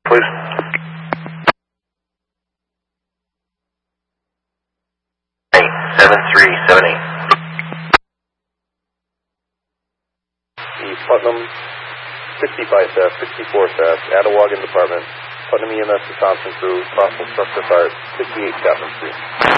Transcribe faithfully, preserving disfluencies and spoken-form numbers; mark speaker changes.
Speaker 1: please. eight seven three seven eight.
Speaker 2: The Putnam sixty-five staff, sixty-four staff, Attawagan Department, Putnam E M S to Thompson crew, possible structure fire, sixty-eight Chapman Street.